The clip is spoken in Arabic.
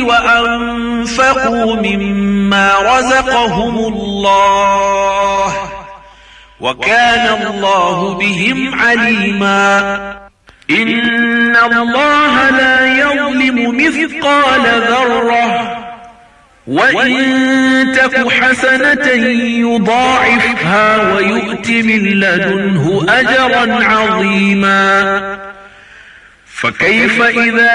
وأنفقوا مما رزقهم الله وكان الله بهم عليما إن الله لا يظلم مثقال ذرة وإن تك حسنة يضاعفها ويؤت من لدنه أجرا عظيما فكيف إذا